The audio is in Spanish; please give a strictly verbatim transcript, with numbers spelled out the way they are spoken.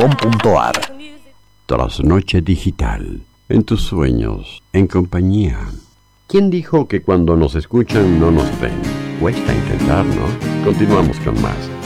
com punto ar. Trasnoche digital, en tus sueños, en compañía. ¿Quién dijo que cuando nos escuchan no nos ven? Cuesta intentar, ¿no? Continuamos con más.